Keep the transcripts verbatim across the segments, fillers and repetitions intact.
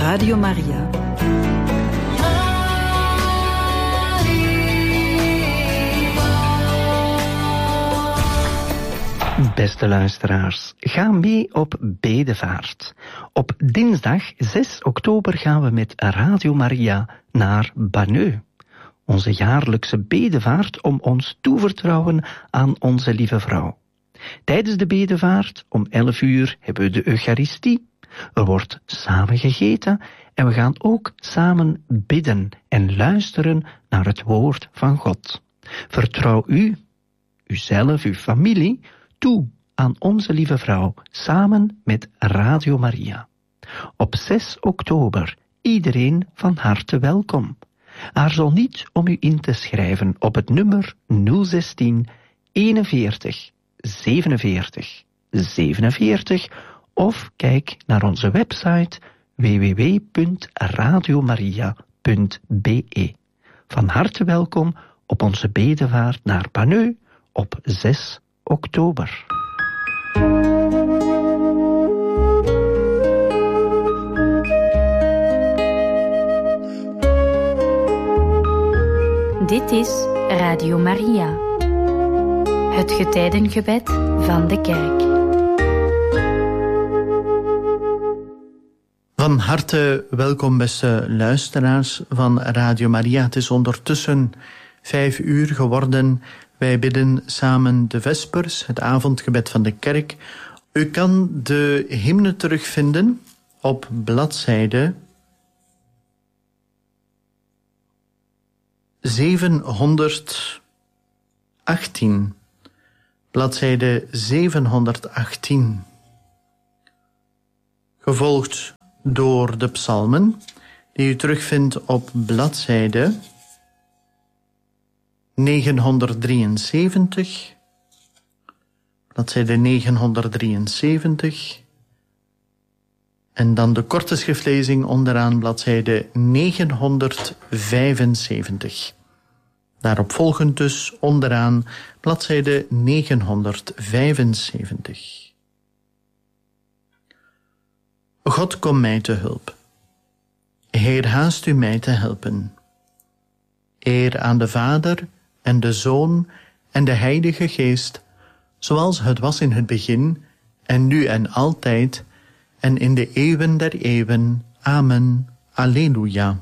Radio Maria. Beste luisteraars, ga mee op bedevaart. Op dinsdag zes oktober gaan we met Radio Maria naar Banneux. Onze jaarlijkse bedevaart om ons toevertrouwen aan onze lieve vrouw. Tijdens de bedevaart om elf uur hebben we de Eucharistie. Er wordt samen gegeten en we gaan ook samen bidden en luisteren naar het woord van God. Vertrouw u, uzelf, uw familie, toe aan onze lieve vrouw, samen met Radio Maria. Op zes oktober, iedereen van harte welkom. Aarzel niet om u in te schrijven op het nummer nul zestien eenenveertig zevenenveertig zevenenveertig of kijk naar onze website w w w punt radiomaria punt b e. Van harte welkom op onze bedevaart naar Banneux op zes oktober. Dit is Radio Maria, het getijdengebed van de kerk. Van harte welkom, beste luisteraars van Radio Maria. Het is ondertussen vijf uur geworden. Wij bidden samen de vespers, het avondgebed van de kerk. U kan de hymne terugvinden op bladzijde zevenhonderdachttien. Bladzijde zevenhonderdachttien. Gevolgd door de psalmen, die u terugvindt op bladzijde negenhonderddrieënzeventig. Bladzijde negenhonderddrieënzeventig. En dan de korte schriftlezing onderaan bladzijde negenhonderdvijfenzeventig. Daarop volgend dus onderaan bladzijde negenhonderdvijfenzeventig. God, kom mij te hulp. Heer, haast u mij te helpen. Eer aan de Vader en de Zoon en de Heilige Geest, zoals het was in het begin, en nu en altijd, en in de eeuwen der eeuwen. Amen. Alleluia.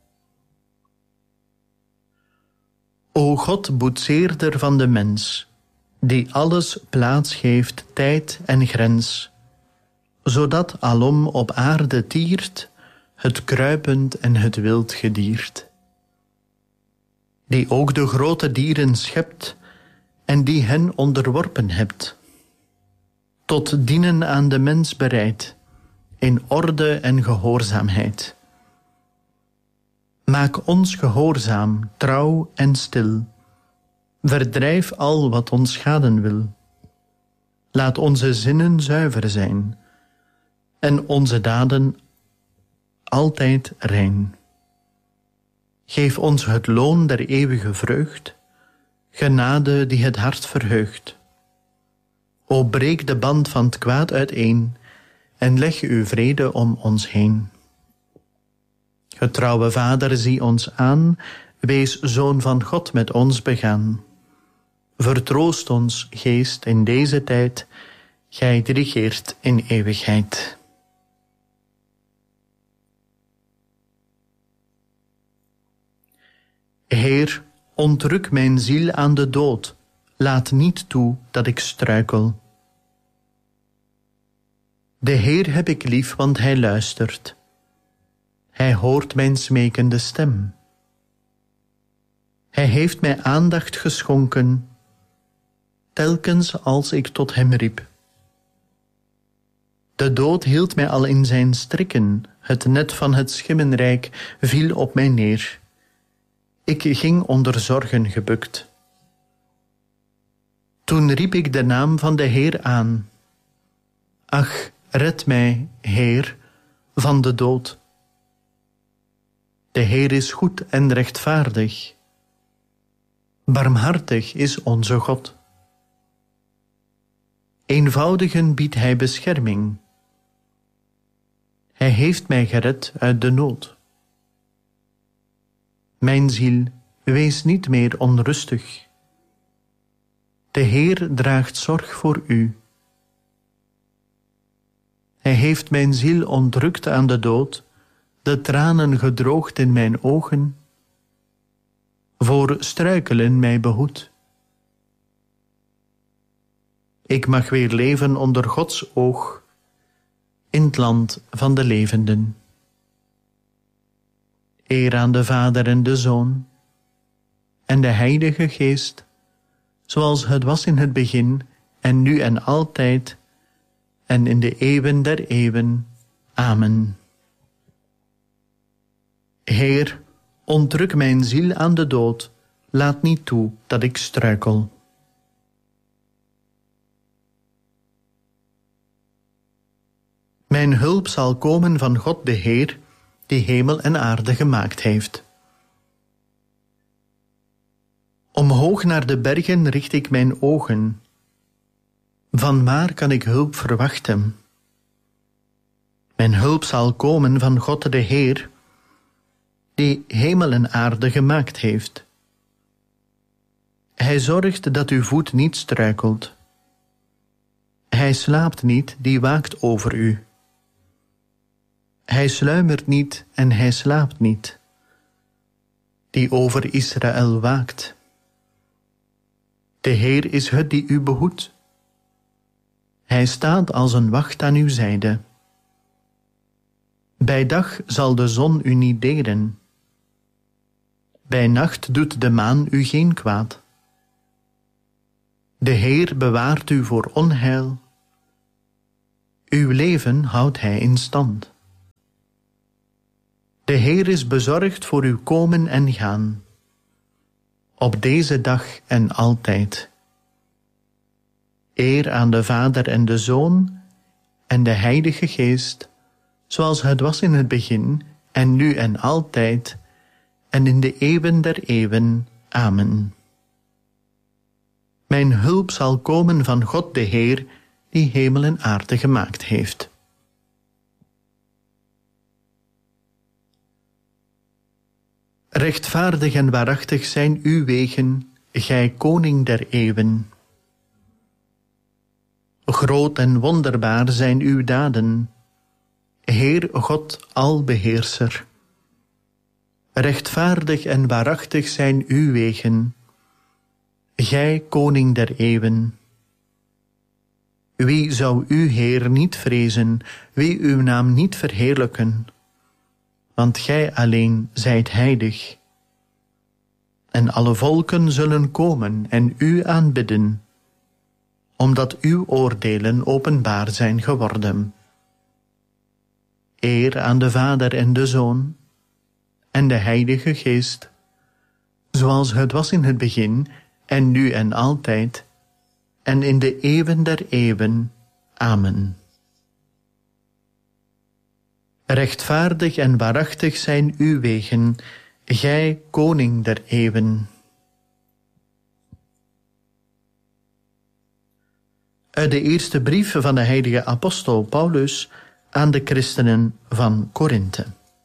O God, boetseerder van de mens, die alles plaats geeft, tijd en grens, zodat alom op aarde tiert het kruipend en het wild gediert. Die ook de grote dieren schept en die hen onderworpen hebt, tot dienen aan de mens bereid, in orde en gehoorzaamheid. Maak ons gehoorzaam, trouw en stil. Verdrijf al wat ons schaden wil. Laat onze zinnen zuiver zijn en onze daden altijd rein. Geef ons het loon der eeuwige vreugd, genade die het hart verheugt. O breek de band van het kwaad uiteen en leg uw vrede om ons heen. Getrouwe Vader, zie ons aan, wees Zoon van God met ons begaan. Vertroost ons, Geest, in deze tijd, gij dirigeert in eeuwigheid. Heer, ontruk mijn ziel aan de dood, laat niet toe dat ik struikel. De Heer heb ik lief, want hij luistert. Hij hoort mijn smekende stem. Hij heeft mij aandacht geschonken, telkens als ik tot hem riep. De dood hield mij al in zijn strikken, het net van het schimmenrijk viel op mij neer. Ik ging onder zorgen gebukt. Toen riep ik de naam van de Heer aan. Ach, red mij, Heer, van de dood. De Heer is goed en rechtvaardig. Barmhartig is onze God. Eenvoudigen biedt hij bescherming. Hij heeft mij gered uit de nood. Mijn ziel, wees niet meer onrustig. De Heer draagt zorg voor u. Hij heeft mijn ziel ontrukt aan de dood, de tranen gedroogd in mijn ogen, voor struikelen mij behoed. Ik mag weer leven onder Gods oog, in het land van de levenden. Eer aan de Vader en de Zoon en de Heilige Geest, zoals het was in het begin en nu en altijd en in de eeuwen der eeuwen. Amen. Heer, ontdruk mijn ziel aan de dood, laat niet toe dat ik struikel. Mijn hulp zal komen van God de Heer, die hemel en aarde gemaakt heeft. Omhoog naar de bergen richt ik mijn ogen. Vanwaar kan ik hulp verwachten? Mijn hulp zal komen van God de Heer, die hemel en aarde gemaakt heeft. Hij zorgt dat uw voet niet struikelt. Hij slaapt niet, die waakt over u. Hij sluimert niet en hij slaapt niet, die over Israël waakt. De Heer is het die u behoedt. Hij staat als een wacht aan uw zijde. Bij dag zal de zon u niet delen. Bij nacht doet de maan u geen kwaad. De Heer bewaart u voor onheil. Uw leven houdt hij in stand. De Heer is bezorgd voor uw komen en gaan, op deze dag en altijd. Eer aan de Vader en de Zoon en de Heilige Geest, zoals het was in het begin en nu en altijd en in de eeuwen der eeuwen. Amen. Mijn hulp zal komen van God de Heer, die hemel en aarde gemaakt heeft. Rechtvaardig en waarachtig zijn uw wegen, gij koning der eeuwen. Groot en wonderbaar zijn uw daden, Heer God albeheerser. Rechtvaardig en waarachtig zijn uw wegen, gij koning der eeuwen. Wie zou u, Heer, niet vrezen, wie uw naam niet verheerlijken? Want gij alleen zijt heilig. En alle volken zullen komen en u aanbidden, omdat uw oordelen openbaar zijn geworden. Eer aan de Vader en de Zoon en de Heilige Geest, zoals het was in het begin en nu en altijd en in de eeuwen der eeuwen. Amen. Rechtvaardig en waarachtig zijn uw wegen, gij koning der eeuwen. Uit de eerste brief van de heilige apostel Paulus aan de christenen van Korinthe.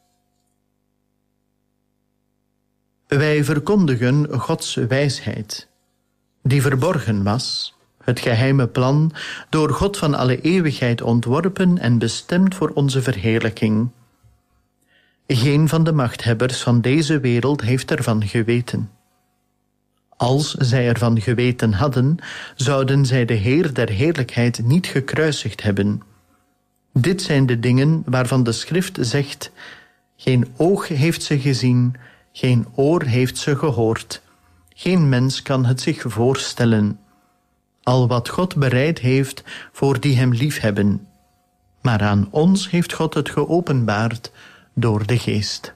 Wij verkondigen Gods wijsheid, die verborgen was, het geheime plan, door God van alle eeuwigheid ontworpen en bestemd voor onze verheerlijking. Geen van de machthebbers van deze wereld heeft ervan geweten. Als zij ervan geweten hadden, zouden zij de Heer der heerlijkheid niet gekruisigd hebben. Dit zijn de dingen waarvan de schrift zegt: geen oog heeft ze gezien, geen oor heeft ze gehoord, geen mens kan het zich voorstellen. Al wat God bereid heeft voor die hem liefhebben. Maar aan ons heeft God het geopenbaard door de Geest.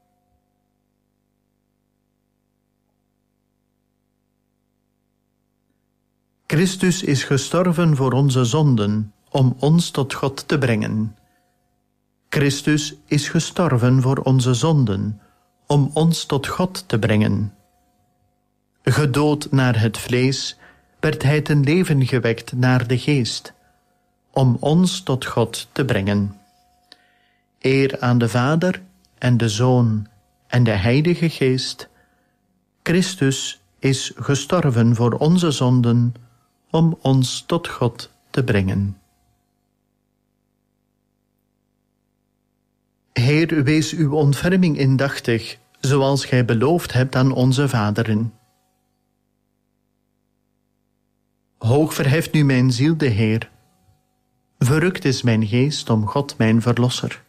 Christus is gestorven voor onze zonden, om ons tot God te brengen. Christus is gestorven voor onze zonden, om ons tot God te brengen. Gedood naar het vlees, werd hij ten leven gewekt naar de geest, om ons tot God te brengen. Eer aan de Vader en de Zoon en de Heilige Geest. Christus is gestorven voor onze zonden, om ons tot God te brengen. Heer, wees uw ontferming indachtig, zoals gij beloofd hebt aan onze vaderen. Hoog verheft nu mijn ziel de Heer. Verrukt is mijn geest om God mijn verlosser.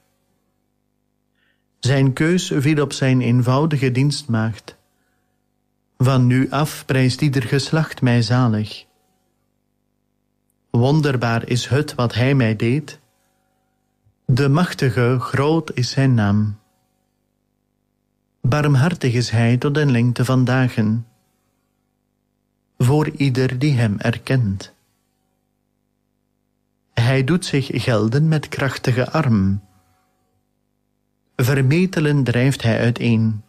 Zijn keus viel op zijn eenvoudige dienstmaagd. Van nu af prijst ieder geslacht mij zalig. Wonderbaar is het wat hij mij deed. De machtige, groot is zijn naam. Barmhartig is hij tot den lengte van dagen, voor ieder die hem erkent. Hij doet zich gelden met krachtige arm. Vermetelen drijft hij uiteen.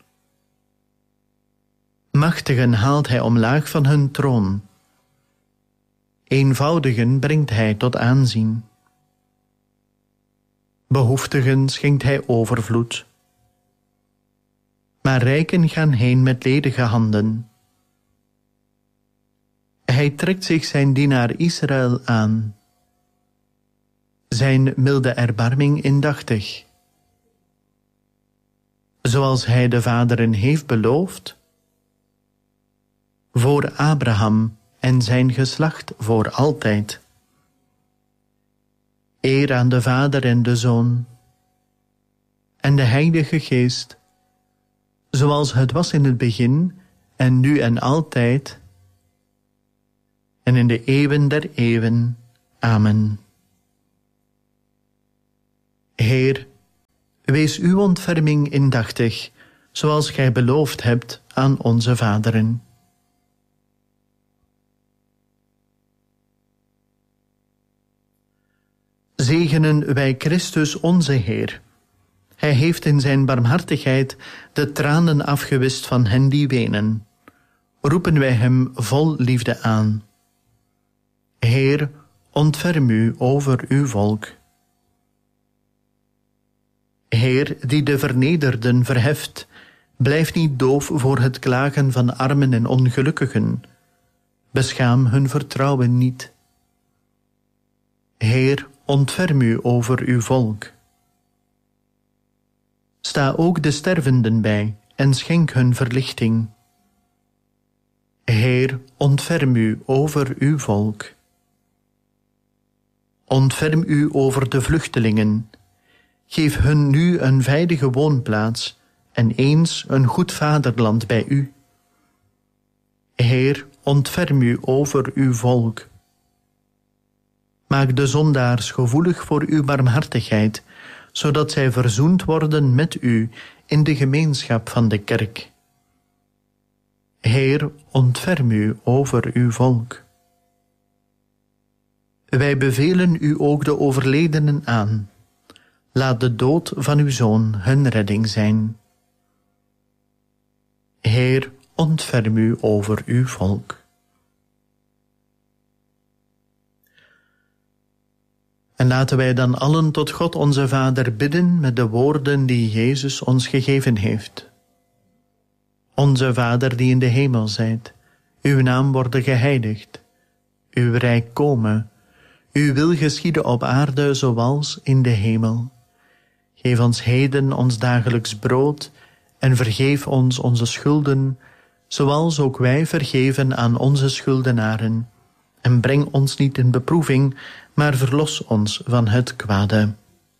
Machtigen haalt hij omlaag van hun troon. Eenvoudigen brengt hij tot aanzien. Behoeftigen schenkt hij overvloed. Maar rijken gaan heen met ledige handen. Hij trekt zich zijn dienaar Israël aan, zijn milde erbarming indachtig. Zoals hij de vaderen heeft beloofd, voor Abraham en zijn geslacht voor altijd. Eer aan de Vader en de Zoon en de Heilige Geest, zoals het was in het begin en nu en altijd en in de eeuwen der eeuwen. Amen. Heer, wees uw ontferming indachtig, zoals gij beloofd hebt aan onze vaderen. Zegenen wij Christus onze Heer. Hij heeft in zijn barmhartigheid de tranen afgewist van hen die wenen. Roepen wij hem vol liefde aan. Heer, ontferm u over uw volk. Heer, die de vernederden verheft, blijf niet doof voor het klagen van armen en ongelukkigen. Beschaam hun vertrouwen niet. Heer, ontferm u over uw volk. Sta ook de stervenden bij en schenk hun verlichting. Heer, ontferm u over uw volk. Ontferm u over de vluchtelingen. Geef hun nu een veilige woonplaats en eens een goed vaderland bij u. Heer, ontferm u over uw volk. Maak de zondaars gevoelig voor uw barmhartigheid, zodat zij verzoend worden met u in de gemeenschap van de kerk. Heer, ontferm u over uw volk. Wij bevelen u ook de overledenen aan. Laat de dood van uw Zoon hun redding zijn. Heer, ontferm u over uw volk. En laten wij dan allen tot God onze Vader bidden met de woorden die Jezus ons gegeven heeft. Onze Vader die in de hemel zijt, uw naam worden geheiligd, uw rijk komen, uw wil geschieden op aarde zoals in de hemel. Geef ons heden ons dagelijks brood en vergeef ons onze schulden, zoals ook wij vergeven aan onze schuldenaren. En breng ons niet in beproeving, maar verlos ons van het kwade.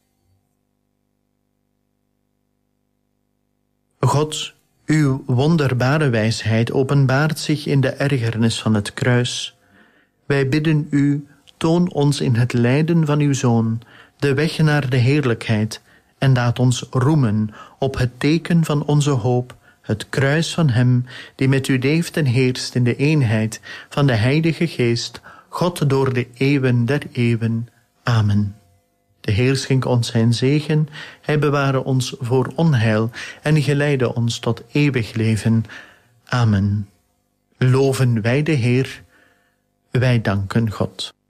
God, uw wonderbare wijsheid openbaart zich in de ergernis van het kruis. Wij bidden u, toon ons in het lijden van uw Zoon de weg naar de heerlijkheid en laat ons roemen op het teken van onze hoop, het kruis van hem die met u leeft en heerst in de eenheid van de Heilige Geest, God door de eeuwen der eeuwen. Amen. De Heer schenke ons zijn zegen, hij beware ons voor onheil en geleide ons tot eeuwig leven. Amen. Loven wij de Heer, wij danken God.